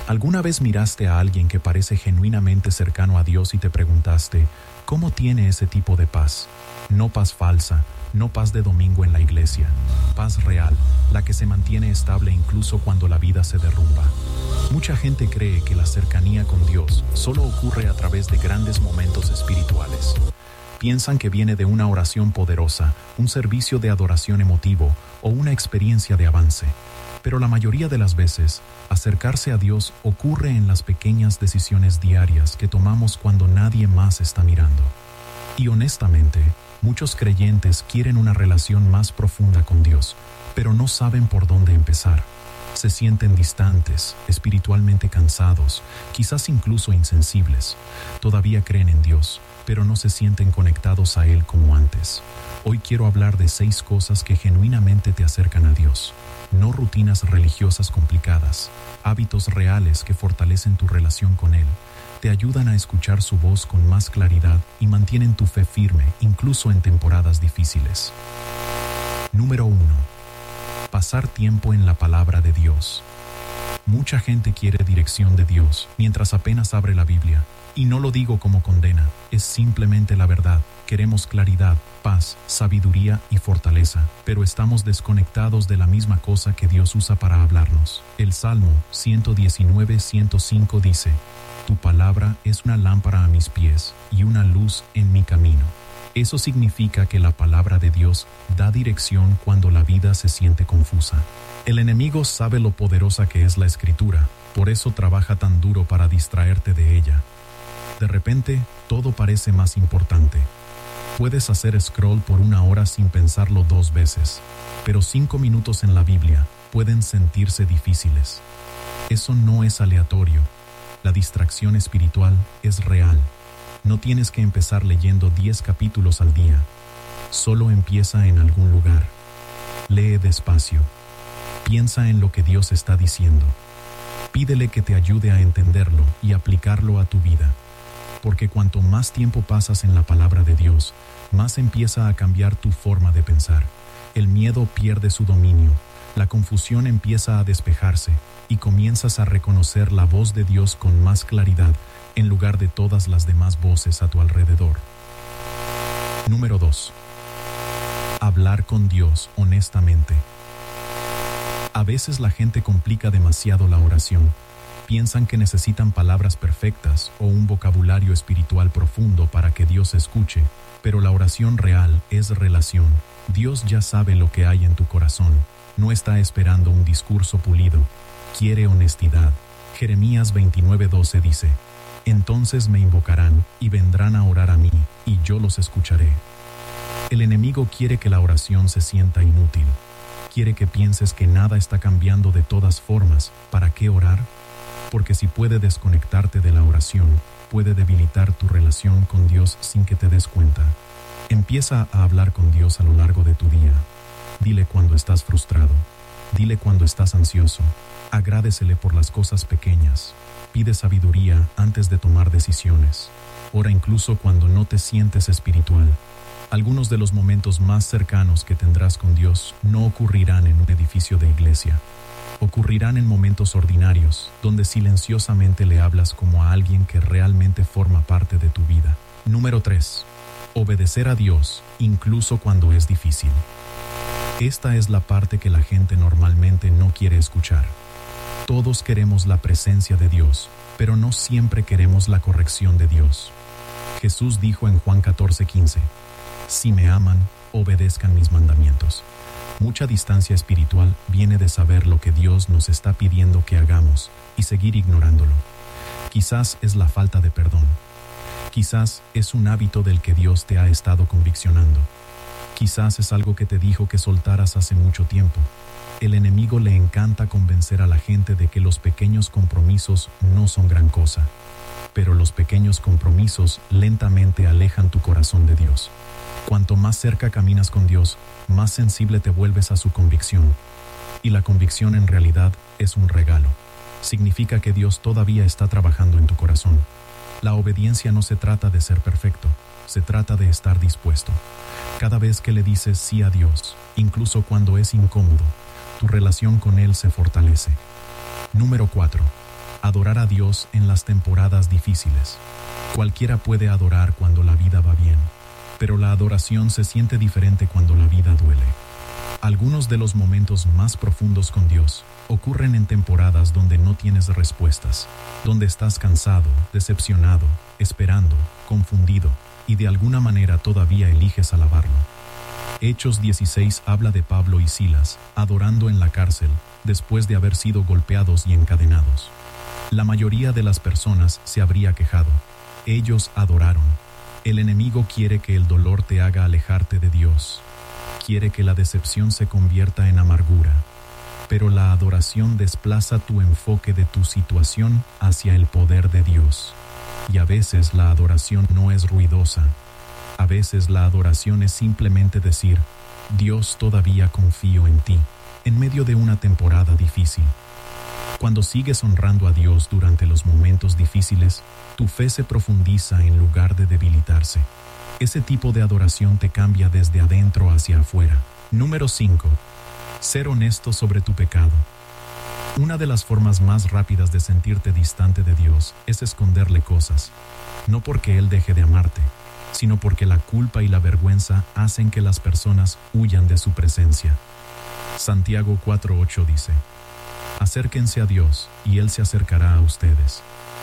¿Alguna vez miraste a alguien que parece genuinamente cercano a Dios y te preguntaste, ¿cómo tiene ese tipo de paz? No paz falsa, no paz de domingo en la iglesia, paz real, la que se mantiene estable incluso cuando la vida se derrumba. Mucha gente cree que la cercanía con Dios solo ocurre a través de grandes momentos espirituales. Piensan que viene de una oración poderosa, un servicio de adoración emotivo o una experiencia de avance. Pero la mayoría de las veces, acercarse a Dios ocurre en las pequeñas decisiones diarias que tomamos cuando nadie más está mirando. Y honestamente, muchos creyentes quieren una relación más profunda con Dios, pero no saben por dónde empezar. Se sienten distantes, espiritualmente cansados, quizás incluso insensibles. Todavía creen en Dios, pero no se sienten conectados a Él como antes. Hoy quiero hablar de 6 cosas que genuinamente te acercan a Dios. No rutinas religiosas complicadas, hábitos reales que fortalecen tu relación con Él, te ayudan a escuchar su voz con más claridad y mantienen tu fe firme, incluso en temporadas difíciles. Número 1. Pasar tiempo en la palabra de Dios. Mucha gente quiere dirección de Dios mientras apenas abre la Biblia. Y no lo digo como condena, es simplemente la verdad. Queremos claridad, paz, sabiduría y fortaleza, pero estamos desconectados de la misma cosa que Dios usa para hablarnos. El Salmo 119:105 dice, «Tu palabra es una lámpara a mis pies y una luz en mi camino». Eso significa que la palabra de Dios da dirección cuando la vida se siente confusa. El enemigo sabe lo poderosa que es la Escritura, por eso trabaja tan duro para distraerte de ella. De repente, todo parece más importante. Puedes hacer scroll por 1 hora sin pensarlo 2 veces, pero 5 minutos en la Biblia pueden sentirse difíciles. Eso no es aleatorio. La distracción espiritual es real. No tienes que empezar leyendo 10 capítulos al día. Solo empieza en algún lugar. Lee despacio. Piensa en lo que Dios está diciendo. Pídele que te ayude a entenderlo y aplicarlo a tu vida. Porque cuanto más tiempo pasas en la palabra de Dios, más empieza a cambiar tu forma de pensar. El miedo pierde su dominio, la confusión empieza a despejarse y comienzas a reconocer la voz de Dios con más claridad en lugar de todas las demás voces a tu alrededor. Número 2. Hablar con Dios honestamente. A veces la gente complica demasiado la oración. Piensan que necesitan palabras perfectas o un vocabulario espiritual profundo para que Dios escuche, pero la oración real es relación. Dios ya sabe lo que hay en tu corazón. No está esperando un discurso pulido. Quiere honestidad. Jeremías 29:12 dice, «Entonces me invocarán y vendrán a orar a mí, y yo los escucharé». El enemigo quiere que la oración se sienta inútil. Quiere que pienses que nada está cambiando de todas formas. ¿Para qué orar? Porque si puede desconectarte de la oración, puede debilitar tu relación con Dios sin que te des cuenta. Empieza a hablar con Dios a lo largo de tu día. Dile cuando estás frustrado. Dile cuando estás ansioso. Agradécele por las cosas pequeñas. Pide sabiduría antes de tomar decisiones. Ora incluso cuando no te sientes espiritual. Algunos de los momentos más cercanos que tendrás con Dios no ocurrirán en un edificio de iglesia. Ocurrirán en momentos ordinarios, donde silenciosamente le hablas como a alguien que realmente forma parte de tu vida. Número 3. Obedecer a Dios, incluso cuando es difícil. Esta es la parte que la gente normalmente no quiere escuchar. Todos queremos la presencia de Dios, pero no siempre queremos la corrección de Dios. Jesús dijo en Juan 14:15, «Si me aman, obedezcan mis mandamientos». Mucha distancia espiritual viene de saber lo que Dios nos está pidiendo que hagamos y seguir ignorándolo. Quizás es la falta de perdón. Quizás es un hábito del que Dios te ha estado conviccionando. Quizás es algo que te dijo que soltaras hace mucho tiempo. El enemigo le encanta convencer a la gente de que los pequeños compromisos no son gran cosa. Pero los pequeños compromisos lentamente alejan tu corazón de Dios. Cuanto más cerca caminas con Dios, más sensible te vuelves a su convicción. Y la convicción en realidad es un regalo. Significa que Dios todavía está trabajando en tu corazón. La obediencia no se trata de ser perfecto, se trata de estar dispuesto. Cada vez que le dices sí a Dios, incluso cuando es incómodo, tu relación con Él se fortalece. Número 4. Adorar a Dios en las temporadas difíciles. Cualquiera puede adorar cuando la vida va bien, pero la adoración se siente diferente cuando la vida duele. Algunos de los momentos más profundos con Dios ocurren en temporadas donde no tienes respuestas, donde estás cansado, decepcionado, esperando, confundido, y de alguna manera todavía eliges alabarlo. Hechos 16 habla de Pablo y Silas adorando en la cárcel después de haber sido golpeados y encadenados. La mayoría de las personas se habría quejado. Ellos adoraron. El enemigo quiere que el dolor te haga alejarte de Dios. Quiere que la decepción se convierta en amargura. Pero la adoración desplaza tu enfoque de tu situación hacia el poder de Dios. Y a veces la adoración no es ruidosa. A veces la adoración es simplemente decir, Dios, todavía confío en ti, en medio de una temporada difícil. Cuando sigues honrando a Dios durante los momentos difíciles, tu fe se profundiza en lugar de debilitarse. Ese tipo de adoración te cambia desde adentro hacia afuera. Número 5. Ser honesto sobre tu pecado. Una de las formas más rápidas de sentirte distante de Dios es esconderle cosas. No porque Él deje de amarte, sino porque la culpa y la vergüenza hacen que las personas huyan de su presencia. Santiago 4:8 dice, acérquense a Dios y Él se acercará a ustedes.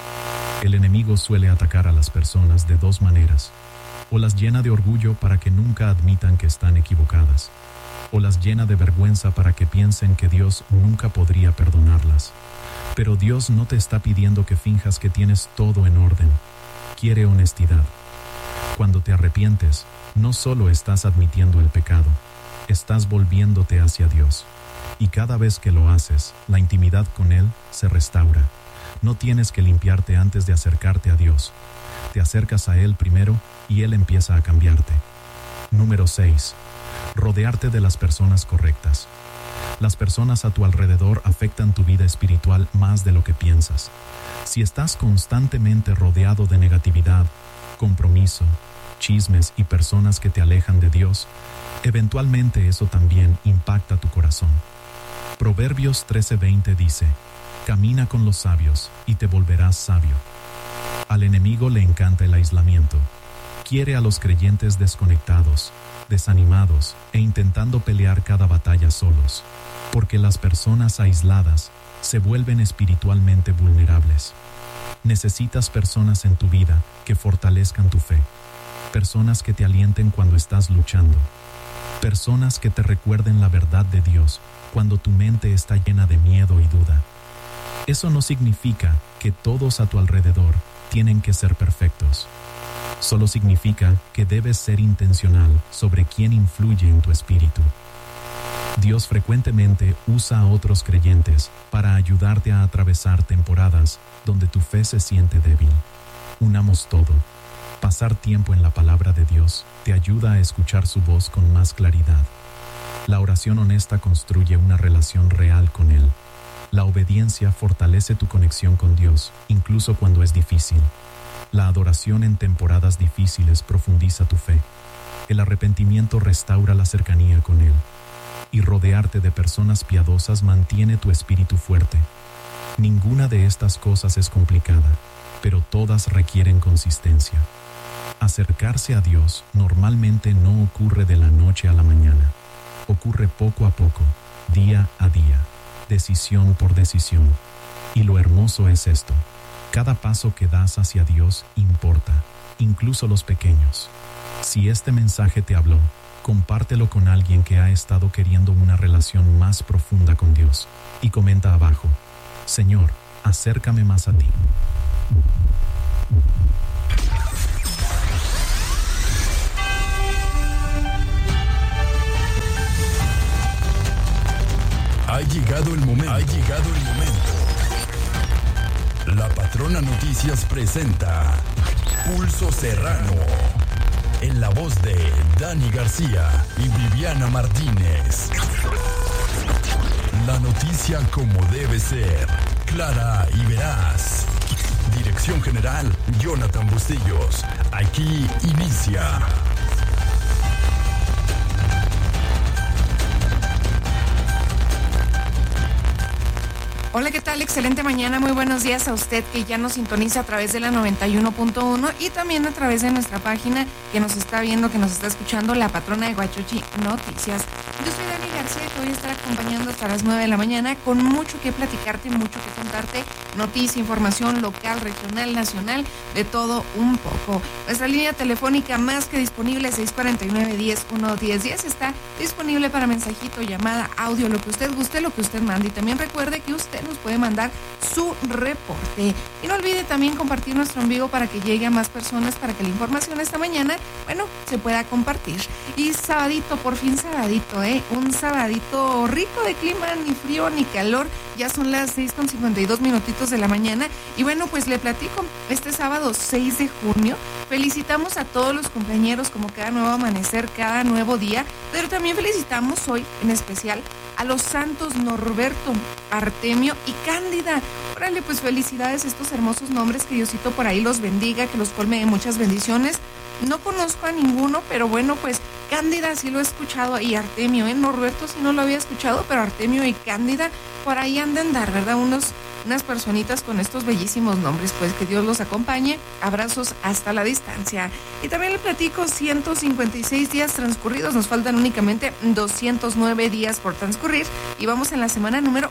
El enemigo suele atacar a las personas de dos maneras. O las llena de orgullo para que nunca admitan que están equivocadas, o las llena de vergüenza para que piensen que Dios nunca podría perdonarlas. Pero Dios no te está pidiendo que finjas que tienes todo en orden. Quiere honestidad. Cuando te arrepientes, no solo estás admitiendo el pecado, estás volviéndote hacia Dios. Y cada vez que lo haces, la intimidad con Él se restaura. No tienes que limpiarte antes de acercarte a Dios. Te acercas a Él primero y Él empieza a cambiarte. Número 6. Rodearte de las personas correctas. Las personas a tu alrededor afectan tu vida espiritual más de lo que piensas. Si estás constantemente rodeado de negatividad, compromiso, chismes y personas que te alejan de Dios, eventualmente eso también impacta tu corazón. Proverbios 13:20 dice, camina con los sabios y te volverás sabio. Al enemigo le encanta el aislamiento. Quiere a los creyentes desconectados, desanimados e intentando pelear cada batalla solos, porque las personas aisladas se vuelven espiritualmente vulnerables. Necesitas personas en tu vida que fortalezcan tu fe, personas que te alienten cuando estás luchando, personas que te recuerden la verdad de Dios cuando tu mente está llena de miedo y duda. Eso no significa que todos a tu alrededor tienen que ser perfectos. Solo significa que debes ser intencional sobre quién influye en tu espíritu. Dios frecuentemente usa a otros creyentes para ayudarte a atravesar temporadas donde tu fe se siente débil. Unamos todo. Pasar tiempo en la palabra de Dios te ayuda a escuchar su voz con más claridad. La oración honesta construye una relación real con Él. La obediencia fortalece tu conexión con Dios, incluso cuando es difícil. La adoración en temporadas difíciles profundiza tu fe. El arrepentimiento restaura la cercanía con Él. Y rodearte de personas piadosas mantiene tu espíritu fuerte. Ninguna de estas cosas es complicada, pero todas requieren consistencia. Acercarse a Dios normalmente no ocurre de la noche a la mañana. Ocurre poco a poco, día a día, decisión por decisión. Y lo hermoso es esto. Cada paso que das hacia Dios importa, incluso los pequeños. Si este mensaje te habló, compártelo con alguien que ha estado queriendo una relación más profunda con Dios. Y comenta abajo, Señor, acércame más a ti. Ha llegado el momento. La Patrona Noticias presenta Pulso Serrano, en la voz de Dani García y Viviana Martínez. La noticia como debe ser, clara y veraz. Dirección General, Jonathan Bustillos. Aquí inicia. Hola, ¿qué tal? Excelente mañana, muy buenos días a usted que ya nos sintoniza a través de la 91.1 y también a través de nuestra página que nos está viendo, que nos está escuchando, La Patrona de Huachochi Noticias. Yo soy Dani García y te voy a estar acompañando hasta las 9 de la mañana con mucho que platicarte, mucho que contarte, noticia, información local, regional, nacional, de todo un poco. Nuestra línea telefónica más que disponible, 649-10-11010, está disponible para mensajito, llamada, audio, lo que usted guste, lo que usted mande. Y también recuerde que usted nos puede mandar su reporte. Y no olvide también compartir nuestro en vivo para que llegue a más personas, para que la información esta mañana, se pueda compartir. Y sabadito, por fin sabadito, un sabadito rico de clima, ni frío ni calor. Ya son las 6:52 minutitos de la mañana. Y pues le platico, este sábado 6 de junio, felicitamos a todos los compañeros como cada nuevo amanecer, cada nuevo día, pero también felicitamos hoy en especial a los santos Norberto, Artemio y Cándida. Órale, pues felicidades a estos hermosos nombres, que Diosito por ahí los bendiga, que los colme de muchas bendiciones. No conozco a ninguno, pero pues Cándida sí lo he escuchado, y Artemio, Norberto sí no lo había escuchado, pero Artemio y Cándida por ahí han de andar, ¿verdad? Unas personitas con estos bellísimos nombres, pues que Dios los acompañe. Abrazos hasta la distancia. Y también le platico, 156 días transcurridos, nos faltan únicamente 209 días por transcurrir y vamos en la semana número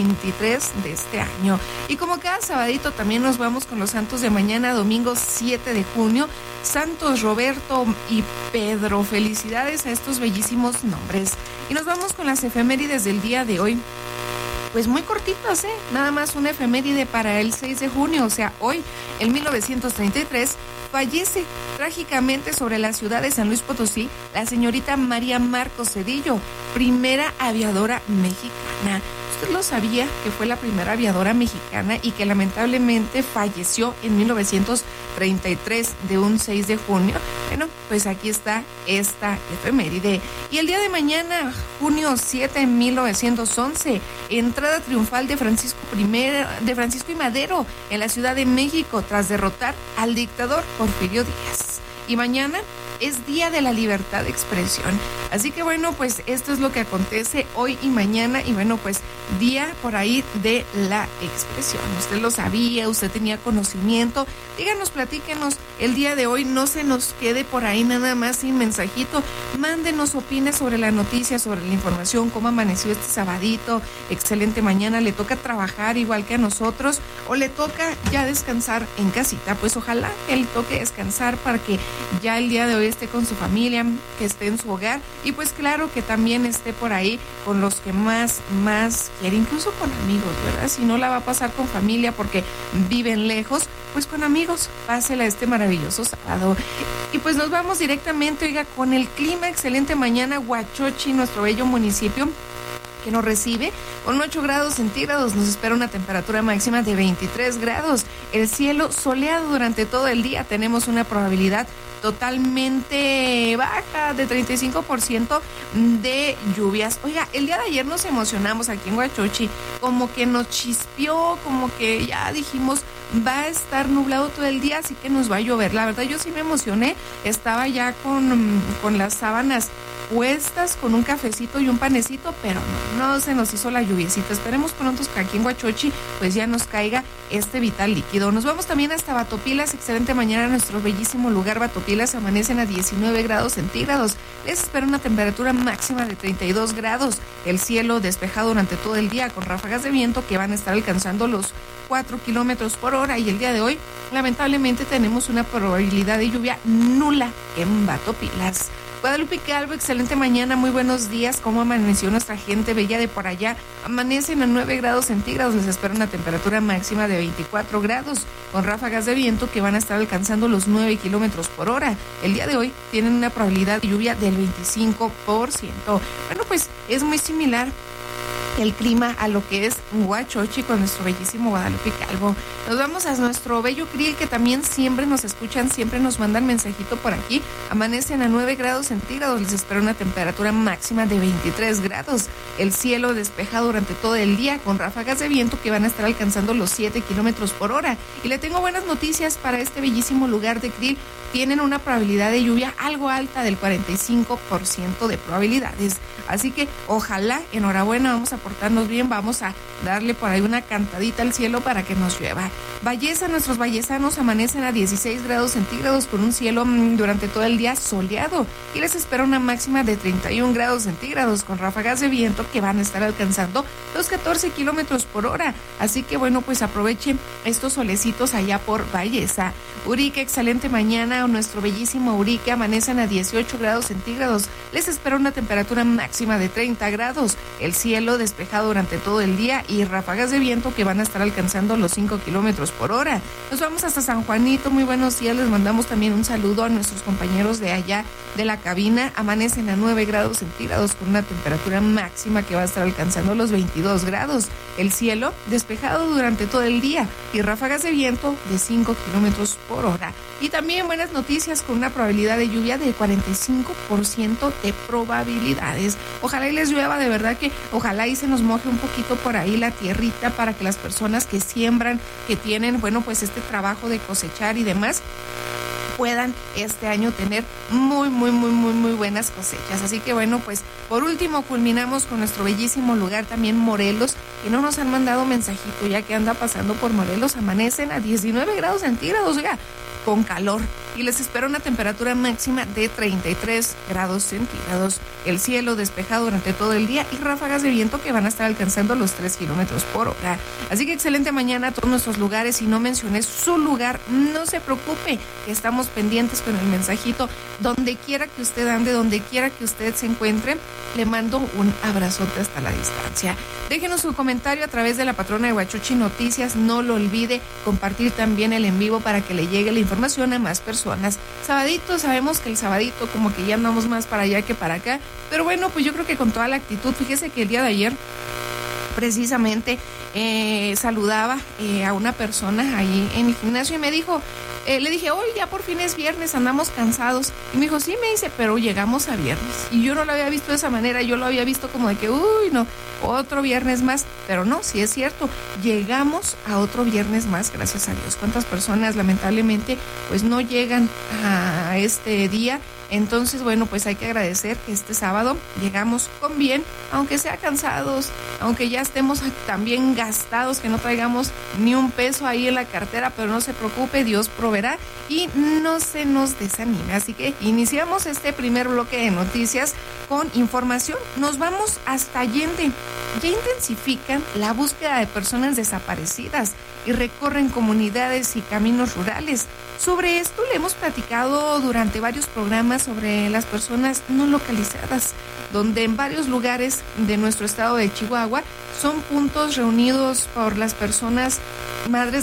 23 de este año. Y como cada sabadito también nos vamos con los santos de mañana, domingo 7 de junio, santos Roberto y Pedro. Felicidades a estos bellísimos nombres. Y nos vamos con las efemérides del día de hoy. Pues muy cortitos, nada más una efeméride para el 6 de junio, o sea, hoy, en 1933, fallece trágicamente sobre la ciudad de San Luis Potosí la señorita María Marcos Cedillo, primera aviadora mexicana. ¿Usted lo sabía que fue la primera aviadora mexicana y que lamentablemente falleció en 1933 de un 6 de junio? Pues aquí está esta efeméride. Y el día de mañana, junio 7 de 1911, entrada triunfal de Francisco y Madero en la Ciudad de México tras derrotar al dictador Porfirio Díaz. Y mañana es Día de la Libertad de Expresión. Así que pues esto es lo que acontece hoy y mañana. Y pues día por ahí de la expresión. ¿Usted lo sabía? ¿Usted tenía conocimiento? Díganos, platíquenos el día de hoy. No se nos quede por ahí nada más sin mensajito. Mándenos, opine sobre la noticia, sobre la información, cómo amaneció este sabadito. Excelente mañana. ¿Le toca trabajar igual que a nosotros o le toca ya descansar en casita? Pues ojalá que le toque descansar para que ya el día de hoy esté con su familia, que esté en su hogar y pues claro que también esté por ahí con los que más quiere, incluso con amigos, ¿verdad? Si no la va a pasar con familia porque viven lejos, pues con amigos, pásela este maravilloso sábado. Y pues nos vamos directamente, con el clima. Excelente mañana, Huachochi, nuestro bello municipio que nos recibe con 8 grados centígrados. Nos espera una temperatura máxima de 23 grados. El cielo soleado durante todo el día. Tenemos una probabilidad totalmente baja de 35% de lluvias. Oiga, el día de ayer nos emocionamos aquí en Huachochi, como que nos chispeó, como que ya dijimos va a estar nublado todo el día, así que nos va a llover. La verdad yo sí me emocioné, estaba ya con las sábanas puestas, con un cafecito y un panecito, pero no se nos hizo la lluviecita. Esperemos pronto que aquí en Huachochi pues ya nos caiga este vital líquido. Nos vamos también hasta Batopilas. Excelente mañana, nuestro bellísimo lugar Batopilas. Amanecen a 19 grados centígrados. Les espera una temperatura máxima de 32 grados. El cielo despejado durante todo el día con ráfagas de viento que van a estar alcanzando los 4 kilómetros por hora. Y el día de hoy, lamentablemente, tenemos una probabilidad de lluvia nula en Batopilas. Guadalupe Calvo, excelente mañana, muy buenos días. ¿Cómo amaneció nuestra gente bella de por allá? Amanecen a 9 grados centígrados, les espera una temperatura máxima de 24 grados, con ráfagas de viento que van a estar alcanzando los 9 kilómetros por hora. El día de hoy tienen una probabilidad de lluvia del 25%. Pues es muy similar el clima a lo que es Huachochi con nuestro bellísimo Guadalupe Calvo. Nos vamos a nuestro bello Krill, que también siempre nos escuchan, siempre nos mandan mensajito por aquí. Amanecen a 9 grados centígrados, les espera una temperatura máxima de 23 grados. El cielo despejado durante todo el día con ráfagas de viento que van a estar alcanzando los 7 kilómetros por hora. Y le tengo buenas noticias para este bellísimo lugar de Krill. Tienen una probabilidad de lluvia algo alta del 45% de probabilidades. Así que ojalá, enhorabuena, vamos a portarnos bien, vamos a darle por ahí una cantadita al cielo para que nos llueva. Valleza, nuestros vallesanos amanecen a 16 grados centígrados con un cielo durante todo el día soleado y les espera una máxima de 31 grados centígrados con ráfagas de viento que van a estar alcanzando los 14 kilómetros por hora. Así que bueno, pues aprovechen estos solecitos allá por Valleza. Urique, excelente mañana. Nuestro bellísimo Urique amanecen a 18 grados centígrados. Les espera una temperatura máxima de 30 grados. El cielo despejado durante todo el día y ráfagas de viento que van a estar alcanzando los 5 kilómetros por hora. Nos vamos hasta San Juanito. Muy buenos días. Les mandamos también un saludo a nuestros compañeros de allá de la cabina. Amanecen a 9 grados centígrados con una temperatura máxima que va a estar alcanzando los 22 grados. El cielo despejado durante todo el día y ráfagas de viento de 5 kilómetros por hora. Y también buenas noticias con una probabilidad de lluvia de 45% de probabilidades. Ojalá y les llueva, de verdad que ojalá y se nos moje un poquito por ahí la tierrita para que las personas que siembran, que tienen, bueno, pues este trabajo de cosechar y demás, puedan este año tener muy buenas cosechas. Así que bueno, pues por último culminamos con nuestro bellísimo lugar también Morelos, que no nos han mandado mensajito ya que anda pasando por Morelos. Amanecen a 19 grados centígrados, oiga, con calor, y les espera una temperatura máxima de 33 grados centígrados. El cielo despejado durante todo el día y ráfagas de viento que van a estar alcanzando los 3 kilómetros por hora. Así que excelente mañana a todos nuestros lugares. Si no mencioné su lugar, no se preocupe, que estamos pendientes con el mensajito. Donde quiera que usted ande, donde quiera que usted se encuentre, le mando un abrazote hasta la distancia. Déjenos su comentario a través de la patrona de Huachochi Noticias. No lo olvide compartir también el en vivo para que le llegue la información a más personas. Sabadito, sabemos que el sabadito como que ya andamos más para allá que para acá, pero bueno, pues yo creo que con toda la actitud. Fíjese que el día de ayer precisamente saludaba a una persona ahí en el gimnasio y me dijo, le dije, hoy ya por fin es viernes, andamos cansados. Y me dijo, sí, me dice, pero llegamos a viernes. Y yo no lo había visto de esa manera, yo lo había visto como de que, uy, no, otro viernes más. Pero no, sí es cierto, llegamos a otro viernes más, gracias a Dios. ¿Cuántas personas lamentablemente pues no llegan a este día? Entonces, bueno, pues hay que agradecer que este sábado llegamos con bien, aunque sea cansados, aunque ya estemos también gastados, que no traigamos ni un peso ahí en la cartera, pero no se preocupe, Dios proveerá y no se nos desanime. Así que iniciamos este primer bloque de noticias con información. Nos vamos hasta Allende. Ya intensifican la búsqueda de personas desaparecidas y recorren comunidades y caminos rurales. Sobre esto le hemos platicado durante varios programas sobre las personas no localizadas, donde en varios lugares de nuestro estado de Chihuahua son puntos reunidos por las personas, madres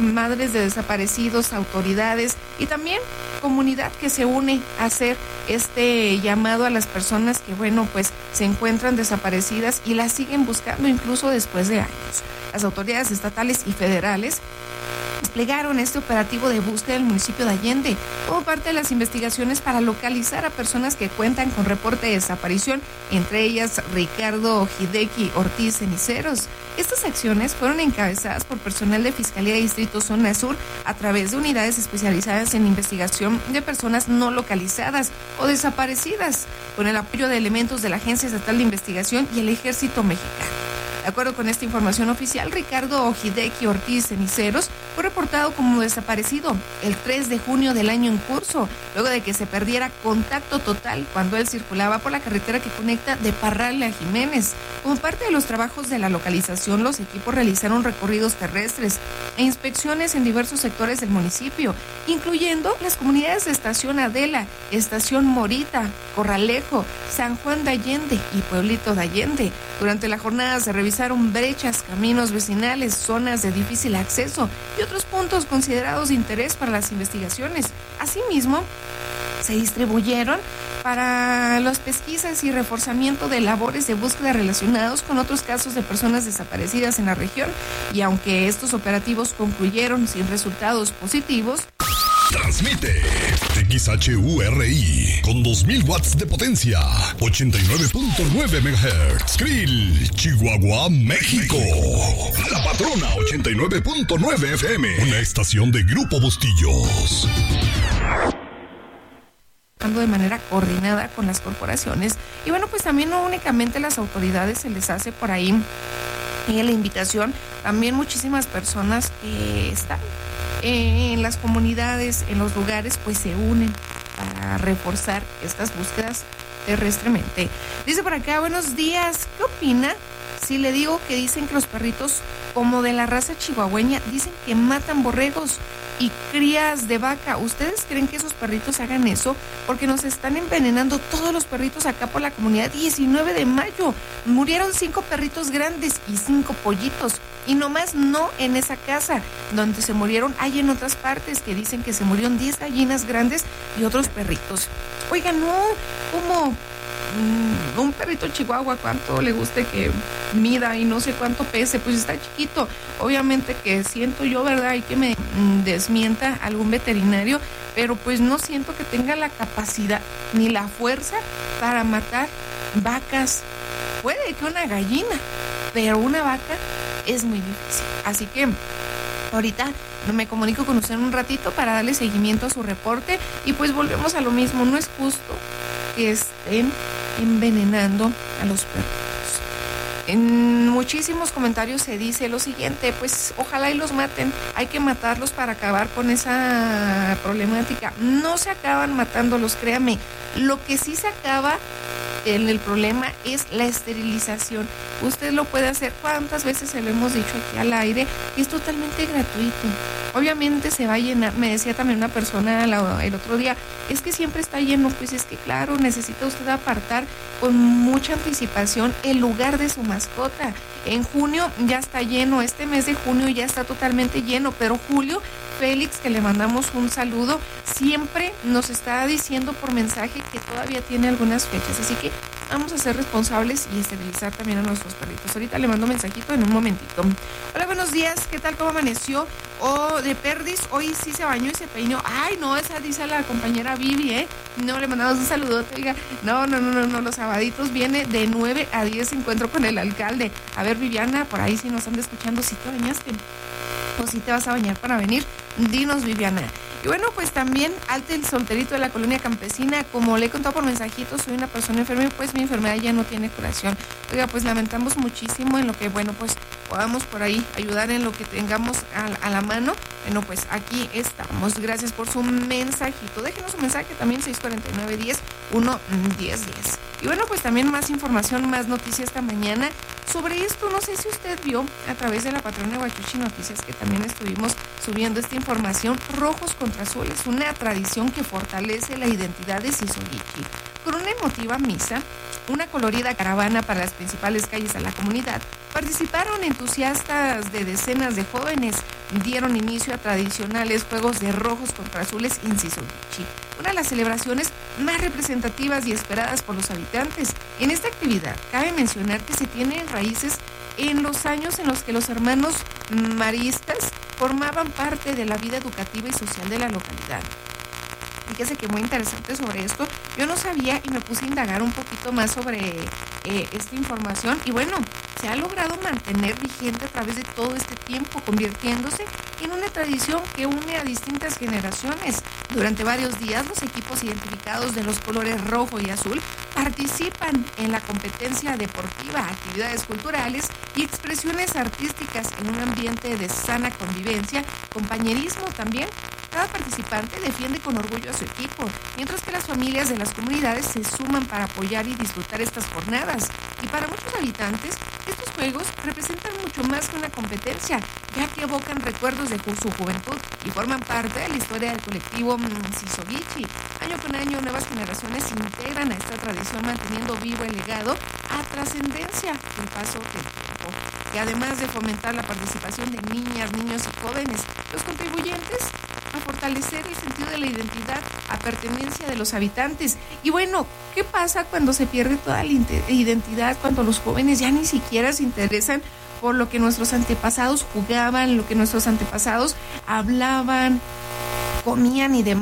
de desaparecidos, autoridades y también comunidad que se une a hacer este llamado a las personas que, bueno, pues se encuentran desaparecidas y las siguen buscando incluso después de años. Las autoridades estatales y federales desplegaron este operativo de búsqueda del municipio de Allende como parte de las investigaciones para localizar a personas que cuentan con reporte de desaparición, entre ellas Ricardo Hideki Ortiz Ceniceros. Estas acciones fueron encabezadas por personal de Fiscalía de Distrito Zona Sur a través de unidades especializadas en investigación de personas no localizadas o desaparecidas, con el apoyo de elementos de la Agencia Estatal de Investigación y el Ejército Mexicano. De acuerdo con esta información oficial, Ricardo Hideki Ortiz Ceniceros fue reportado como desaparecido el 3 de junio del año en curso, luego de que se perdiera contacto total cuando él circulaba por la carretera que conecta de Parral a Jiménez. Como parte de los trabajos de la localización, los equipos realizaron recorridos terrestres e inspecciones en diversos sectores del municipio, incluyendo las comunidades de Estación Adela, Estación Morita, Corralejo, San Juan de Allende y Pueblito de Allende. Durante la jornada se revisaron brechas, caminos vecinales, zonas de difícil acceso y otros puntos considerados de interés para las investigaciones. Asimismo, se distribuyeron para las pesquisas y reforzamiento de labores de búsqueda relacionados con otros casos de personas desaparecidas en la región. Y aunque estos operativos concluyeron sin resultados positivos, transmite XHURI con 2000 watts de potencia, 89.9 MHz, Krill, Chihuahua, México. La Patrona 89.9 FM, una estación de Grupo Bustillos. trabajando de manera coordinada con las corporaciones. Y bueno, pues también no únicamente las autoridades se les hace por ahí la invitación, también muchísimas personas que están en las comunidades, en los lugares, pues se unen para reforzar estas búsquedas terrestremente. Dice por acá, buenos días, ¿qué opina si le digo que dicen que los perritos como de la raza chihuahueña dicen que matan borregos y crías de vaca? ¿Ustedes creen que esos perritos hagan eso? Porque nos están envenenando todos los perritos acá por la comunidad 19 de mayo. Murieron 5 perritos grandes y 5 pollitos. Y nomás no en esa casa donde se murieron, hay en otras partes que dicen que se murieron 10 gallinas grandes y otros perritos. Oiga, no, como un perrito chihuahua, cuánto le guste que mida y no sé cuánto pese, pues está chiquito. Obviamente que siento yo, ¿verdad? Hay que me desmienta algún veterinario, pero pues no siento que tenga la capacidad ni la fuerza para matar vacas. Puede que una gallina, pero una vaca es muy difícil. Así que ahorita me comunico con usted en un ratito para darle seguimiento a su reporte y pues volvemos a lo mismo. No es justo que estén envenenando a los perros. En muchísimos comentarios se dice lo siguiente, pues ojalá y los maten, hay que matarlos para acabar con esa problemática. No se acaban matándolos, créame. Lo que sí se acaba en el problema es la esterilización. Usted lo puede hacer, cuántas veces se lo hemos dicho aquí al aire, y es totalmente gratuito. Obviamente se va a llenar, me decía también una persona el otro día, es que siempre está lleno. Pues es que claro, necesita usted apartar con mucha anticipación el lugar de su mascota. En junio ya está lleno, este mes de junio ya está totalmente lleno, pero julio, Félix, que le mandamos un saludo, siempre nos está diciendo por mensaje que todavía tiene algunas fechas, así que vamos a ser responsables y esterilizar también a nuestros perritos. Ahorita le mando un mensajito en un momentito. Hola, buenos días, ¿qué tal? ¿Cómo amaneció? De Perdis, hoy sí se bañó y se peinó. Ay, no, esa dice la compañera Vivi, No, le mandamos un saludote, oiga. No, los sabaditos viene de 9 a 10 encuentro con el alcalde. A ver, Viviana, por ahí si nos anda escuchando, si te bañaste o si te vas a bañar para venir, dinos, Viviana. Y bueno, pues también Alte, el solterito de la colonia campesina, como le he contado por mensajitos, soy una persona enferma y pues mi enfermedad ya no tiene curación. Oiga, pues lamentamos muchísimo en lo que, bueno, pues podamos por ahí ayudar en lo que tengamos a la mano. Bueno, pues aquí estamos. Gracias por su mensajito. Déjenos un mensaje también, 649-10-1-10-10. Y bueno, pues también más información, más noticias esta mañana sobre esto. No sé si usted vio a través de la patrona de Huachuchi Noticias que también estuvimos subiendo esta información. Rojos contra Azules, una tradición que fortalece la identidad de Sisoguichi. Con una emotiva misa, una colorida caravana para las principales calles de la comunidad, participaron entusiastas de decenas de jóvenes, dieron inicio a tradicionales juegos de rojos contra azules en Sisoguichi, una de las celebraciones más representativas y esperadas por los habitantes. En esta actividad, cabe mencionar que se tienen raíces en los años en los que los hermanos maristas formaban parte de la vida educativa y social de la localidad. Fíjese que muy interesante sobre esto. Yo no sabía y me puse a indagar un poquito más sobre esta información. Y bueno, se ha logrado mantener vigente a través de todo este tiempo, convirtiéndose en una tradición que une a distintas generaciones. Durante varios días, los equipos identificados de los colores rojo y azul participan en la competencia deportiva, actividades culturales y expresiones artísticas en un ambiente de sana convivencia, compañerismo también. Cada participante defiende con orgullo a su equipo, mientras que las familias de las comunidades se suman para apoyar y disfrutar estas jornadas. Y para muchos habitantes, estos juegos representan mucho más que una competencia, ya que evocan recuerdos de su juventud y forman parte de la historia del colectivo Sisoguichi. Año con año, nuevas generaciones se integran a esta tradición, manteniendo vivo el legado a trascendencia del paso del tiempo. Que además de fomentar la participación de niñas, niños y jóvenes, los contribuyentes a fortalecer el sentido de la identidad, a pertenencia de los habitantes. Y bueno, ¿qué pasa cuando se pierde toda la identidad? Cuando los jóvenes ya ni siquiera se interesan por lo que nuestros antepasados jugaban, lo que nuestros antepasados hablaban, comían y demás.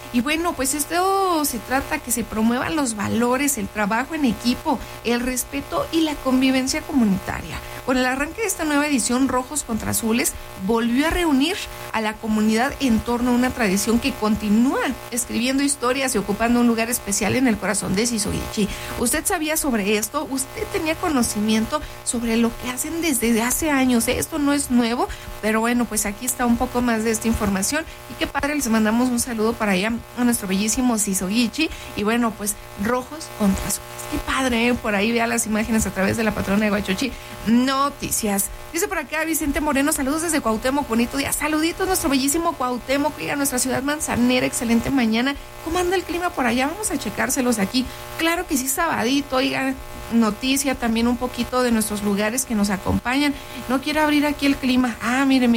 Y bueno, pues esto se trata que se promuevan los valores, el trabajo en equipo, el respeto y la convivencia comunitaria. Con el arranque de esta nueva edición, Rojos contra Azules volvió a reunir a la comunidad en torno a una tradición que continúa escribiendo historias y ocupando un lugar especial en el corazón de Sisoguichi. ¿Usted sabía sobre esto? ¿Usted tenía conocimiento sobre lo que hacen desde hace años? Esto no es nuevo, pero bueno, pues aquí está un poco más de esta información. Y qué padre, les mandamos un saludo para allá a nuestro bellísimo Sisoguichi. Y bueno, pues Rojos contra Azules. Qué padre, por ahí vea las imágenes a través de la patrona de Huachochi Noticias. Dice por acá Vicente Moreno, saludos desde Cuauhtémoc, bonito día. Saluditos, nuestro bellísimo Cuauhtémoc, oiga, nuestra ciudad manzanera, excelente mañana. ¿Cómo anda el clima por allá? Vamos a checárselos aquí. Claro que sí, sabadito, oiga, noticia también un poquito de nuestros lugares que nos acompañan. No quiero abrir aquí el clima. Ah, mire,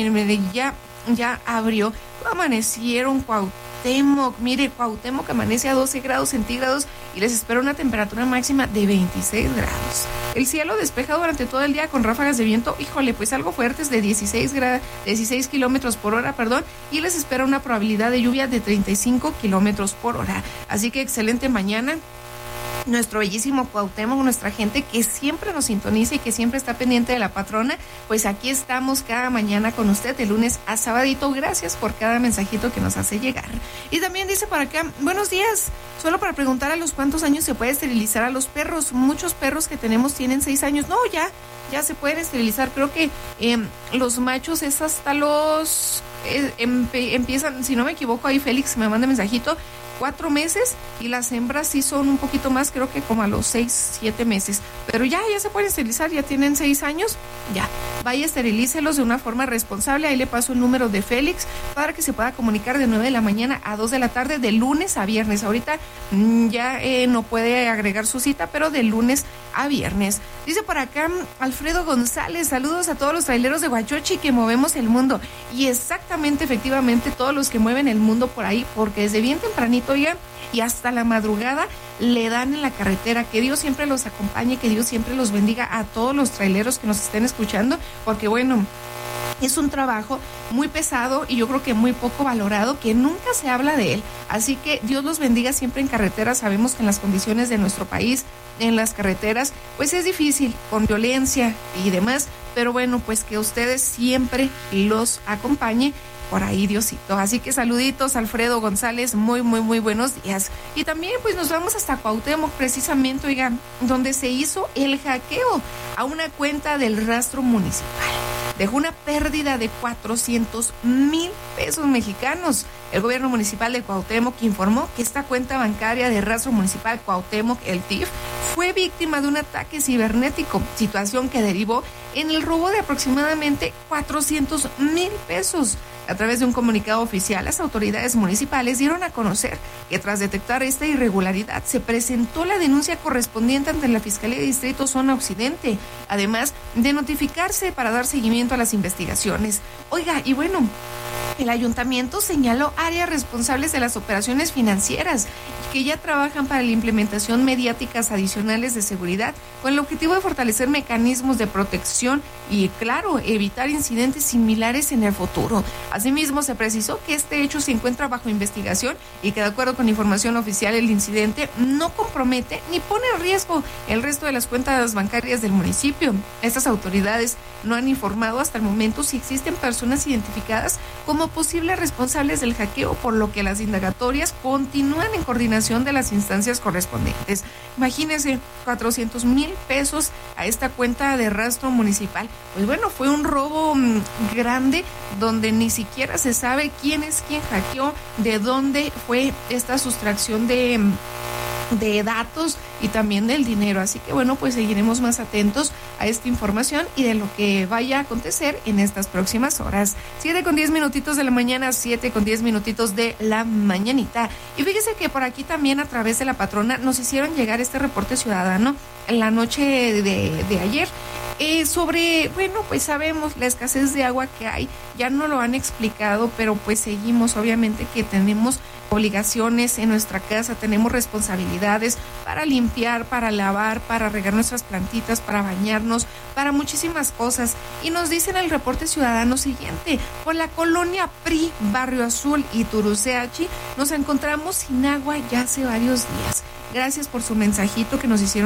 ya abrió. Amanecieron Cuauhtémoc, mire, Cuauhtémoc amanece a 12 grados centígrados y les espera una temperatura máxima de 26 grados. El cielo despejado durante todo el día con ráfagas de viento, híjole, pues algo fuertes de 16 kilómetros por hora, y les espera una probabilidad de lluvia de 35 kilómetros por hora. Así que excelente mañana. Nuestro bellísimo Cuauhtémoc, nuestra gente que siempre nos sintoniza y que siempre está pendiente de la patrona, pues aquí estamos cada mañana con usted de lunes a sabadito. Gracias por cada mensajito que nos hace llegar. Y también dice por acá, buenos días, solo para preguntar a los cuántos años se puede esterilizar a los perros. Muchos perros que tenemos tienen 6 años. No, ya se pueden esterilizar. Creo que los machos es hasta los empiezan, si no me equivoco, ahí Félix me manda mensajito, 4 meses, y las hembras sí son un poquito más, creo que como a los 6, 7 meses. Pero ya se pueden esterilizar, ya tienen 6 años, ya. Vaya, esterilícelos de una forma responsable. Ahí le paso el número de Félix para que se pueda comunicar de 9 de la mañana a 2 de la tarde, de lunes a viernes. Ahorita ya no puede agregar su cita, pero de lunes a viernes. Dice por acá Alfredo González, saludos a todos los traileros de Huachochi que movemos el mundo. Y exactamente, efectivamente, todos los que mueven el mundo por ahí, porque desde bien tempranito ya y hasta la madrugada le dan en la carretera. Que Dios siempre los acompañe, que Dios siempre los bendiga a todos los traileros que nos estén escuchando, porque bueno, es un trabajo muy pesado y yo creo que muy poco valorado, que nunca se habla de él. Así que Dios los bendiga siempre en carretera. Sabemos que en las condiciones de nuestro país, en las carreteras, pues es difícil, con violencia y demás, pero bueno, pues que ustedes siempre los acompañe por ahí, Diosito. Así que saluditos, Alfredo González, muy buenos días. Y también pues nos vamos hasta Cuauhtémoc, precisamente, oigan, donde se hizo el hackeo a una cuenta del rastro municipal. Dejó una pérdida de 400,000 pesos mexicanos. El gobierno municipal de Cuauhtémoc informó que esta cuenta bancaria de rastro municipal Cuauhtémoc, el TIF, fue víctima de un ataque cibernético, situación que derivó en el robo de aproximadamente 400,000 pesos. A través de un comunicado oficial, las autoridades municipales dieron a conocer que tras detectar esta irregularidad, se presentó la denuncia correspondiente ante la Fiscalía de Distrito Zona Occidente, además de notificarse para dar seguimiento a las investigaciones. Oiga, y bueno, el ayuntamiento señaló áreas responsables de las operaciones financieras que ya trabajan para la implementación mediáticas adicionales de seguridad con el objetivo de fortalecer mecanismos de protección y, claro, evitar incidentes similares en el futuro. Asimismo, se precisó que este hecho se encuentra bajo investigación y que, de acuerdo con información oficial, el incidente no compromete ni pone en riesgo el resto de las cuentas bancarias del municipio. Estas autoridades no han informado hasta el momento si existen personas identificadas como posibles responsables del hackeo, por lo que las indagatorias continúan en coordinación de las instancias correspondientes. Imagínense, 400,000 pesos a esta cuenta de rastro municipal. Pues bueno, fue un robo grande donde ni siquiera se sabe quién es quien hackeó, de dónde fue esta sustracción de datos y también del dinero. Así que bueno, pues seguiremos más atentos a esta información y de lo que vaya a acontecer en estas próximas horas. 7:10 de la mañana, 7:10 de la mañanita. Y fíjese que por aquí también, a través de la patrona, nos hicieron llegar este reporte ciudadano en la noche de ayer. Pues sabemos la escasez de agua que hay, ya no lo han explicado, pero pues seguimos, obviamente que tenemos obligaciones en nuestra casa, tenemos responsabilidades para limpiar, para lavar, para regar nuestras plantitas, para bañarnos, para muchísimas cosas. Y nos dicen el reporte ciudadano siguiente: por la colonia PRI, Barrio Azul y Turuceachi nos encontramos sin agua ya hace varios días. Gracias por su mensajito que nos hicieron